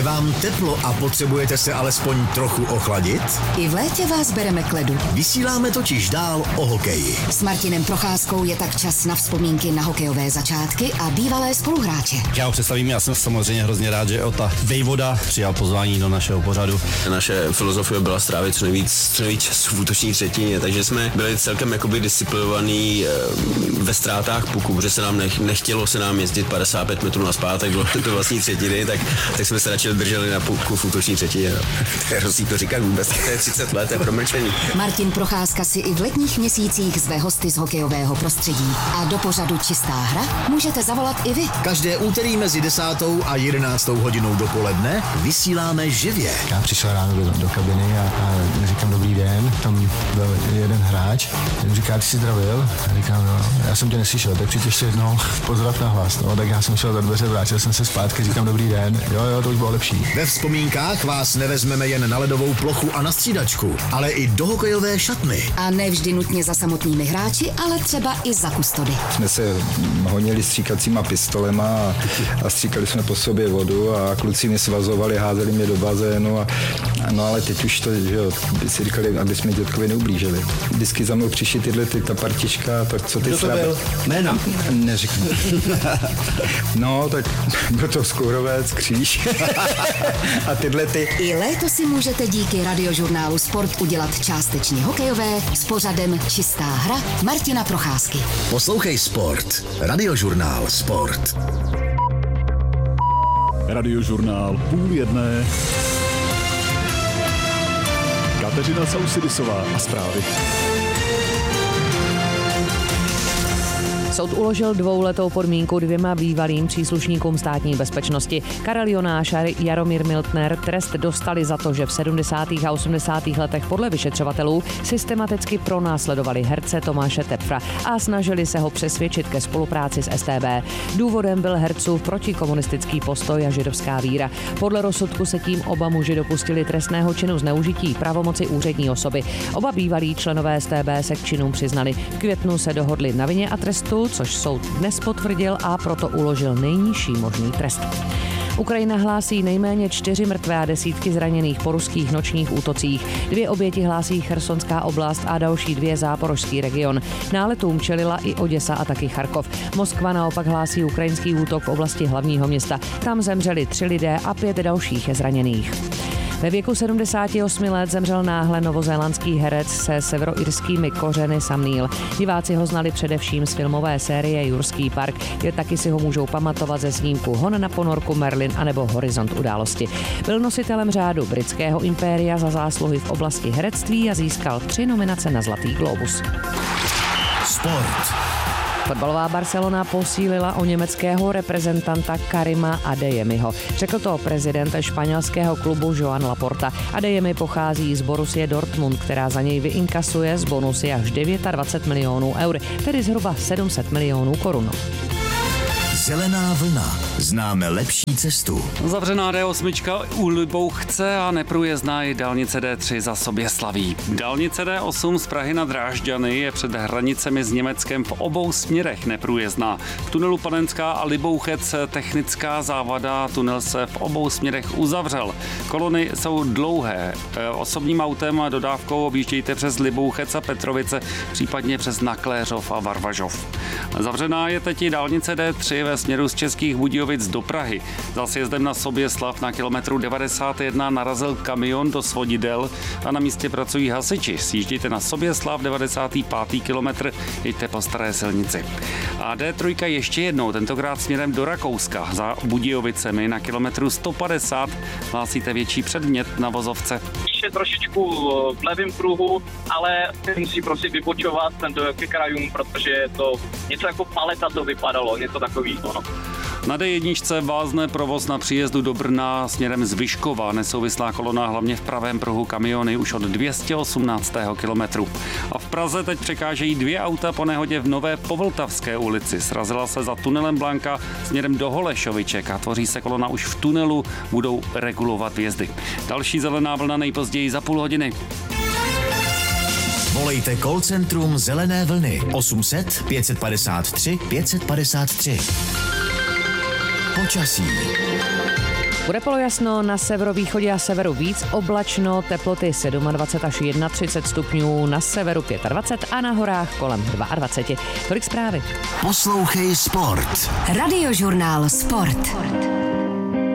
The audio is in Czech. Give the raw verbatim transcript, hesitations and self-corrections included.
vám teplo a potřebujete se alespoň trochu ochladit? I v létě vás bereme k ledu. Vysíláme totiž dál o hokeji. S Martinem Procházkou je tak čas na vzpomínky na hokejové začátky a bývalé spoluhráče. Já ho představím, já jsem samozřejmě hrozně rád, že Ota Vejvoda přijal pozvání do našeho pořadu. Naše filozofie byla strávit co nejvíc, co nejvíc času v útoční třetině, takže jsme byli celkem jakoby disciplinovaní ve ztrátách puku, protože se nám nech, nechtělo se nám jezdit padesát pět metrů nazpátek do, do vlastní třetiny, tak, tak jsme se radši drželi na puku v útoční třetině. No. To je hrozný to říkat vůbec, to je třicet let, to je promlčení. Martin Procházka si i v letních měsících zve hosty z hokejového prostředí. A do pořadu Čistá hra můžete zavolat i vy. Každé úterý mezi desátou a jedenáctou hodinou dopoledne vysíláme živě. Já přišel ráno do, do kabiny a, a říkám dobrý den, tam byl jeden hráč, ten říká, ty jsi zdravil? A říkám, no, já jsem tě neslyšel, tak přijď ještě jednou pozdrav na hlas, no, tak já jsem šel za dveře, vrátil jsem se zpátky, říkám dobrý den, jo, jo, to už bylo lepší. Ve vzpomínkách vás nevezmeme jen na ledovou plochu a na střídačku, ale i do hokejové šatny. A ne vždy nutně za samotnými hráči, ale třeba i za kustody. Jsme se honili stříkacíma pistolema a, a stříkali jsme po sobě vodu a kluci mě svazovali, házeli mě do bazénu a no ale teď už to, že jo, by si říkali, aby jsme dětkovi neublížili. Vždycky za mnou přišli tyhle ty, ta partička, tak co ty Kdo to byl? Jména? Neřeknu. No, tak byl to Skourovec, Kříž a tyhle ty. I léto si můžete díky radiožurnálu Sport udělat částečně hokejové s pořadem Čistá hra Martina Procházky. Poslouchej Sport. Radiožurnál Sport. Radiožurnál půl jedné. Kateřina Sausidisová a zprávy. Soud uložil dvouletou podmínku dvěma bývalým příslušníkům státní bezpečnosti. Karel Jonáš a Jaromír Miltner trest dostali za to, že v sedmdesátých a osmdesátých letech podle vyšetřovatelů systematicky pronásledovali herce Tomáše Tepfra a snažili se ho přesvědčit ke spolupráci s S T B. Důvodem byl hercův protikomunistický postoj a židovská víra. Podle rozsudku se tím oba muži dopustili trestného činu zneužití pravomoci úřední osoby. Oba bývalí členové S T B se k činům přiznali. V květnu se dohodli na vině a trestu, což soud dnes potvrdil a proto uložil nejnižší možný trest. Ukrajina hlásí nejméně čtyři mrtvé a desítky zraněných po ruských nočních útocích. Dvě oběti hlásí Chersonská oblast a další dvě záporožský region. Náletům čelila i Oděsa a taky Charkov. Moskva naopak hlásí ukrajinský útok v oblasti hlavního města. Tam zemřeli tři lidé a pět dalších je zraněných. Ve věku sedmdesáti osmi let zemřel náhle novozélandský herec se severoirskými kořeny Sam Neill. Diváci ho znali především z filmové série Jurský park, kde taky si ho můžou pamatovat ze snímku Hon na ponorku Merlin anebo Horizont události. Byl nositelem řádu britského impéria za zásluhy v oblasti herectví a získal tři nominace na Zlatý glóbus. Sport. Fotbalová Barcelona posílila o německého reprezentanta Karima Adeyemiho. Řekl to prezident španělského klubu Joan Laporta. Adeyemi pochází z Borussie Dortmund, která za něj vyinkasuje z bonusy až dvacet devět milionů eur, tedy zhruba sedm set milionů korun. Zelená vlna. Známe lepší cestu. Zavřená D osm u Libouchce a neprůjezdná je dálnice D tři za Soběslaví. Dálnice D osm z Prahy na Drážďany je před hranicemi s Německem v obou směrech neprůjezdná. V tunelu Panenská a Libouchec technická závada, tunel se v obou směrech uzavřel. Kolony jsou dlouhé. Osobním autem a dodávkou objíždějte přes Libouchec a Petrovice, případně přes Nakléřov a Varvažov. Zavřená je teď i dálnice D tři ve směru z Českých Budějovic do Prahy. Za sjezdem na Soběslav na kilometru devadesát jedna narazil kamion do svodidel a na místě pracují hasiči. Sjíždějte na Soběslav, devadesátý pátý kilometr, jeďte po staré silnici. A D tři ještě jednou, tentokrát směrem do Rakouska. Za Budějovicemi na kilometru sto padesát hlásíte větší předmět na vozovce. Je trošičku v levém pruhu, ale musí prostě vypočovat tento ke krajům, protože je to něco jako paleta to vypadalo, něco takového. No. Na D jedna vázne provoz na příjezdu do Brna směrem z Vyškova. Nesouvislá kolona hlavně v pravém pruhu kamiony už od dvě stě osmnáctého kilometru. A v Praze teď překážejí dvě auta po nehodě v Nové Povltavské ulici. Srazila se za tunelem Blanka směrem do Holešoviček a tvoří se kolona už v tunelu, budou regulovat vjezdy. Další zelená vlna nejpozději za půl hodiny. Volejte call centrum Zelené vlny osm set pět padesát tři pět padesát tři. Počasí. Bude polojasno, na severovýchodě a severu víc oblačno, teploty dvacet sedm až třicet jedna stupňů, na severu dvacet pět a na horách kolem dvacet dva. Tolik zprávy. Poslouchej Sport. Radiožurnál Sport.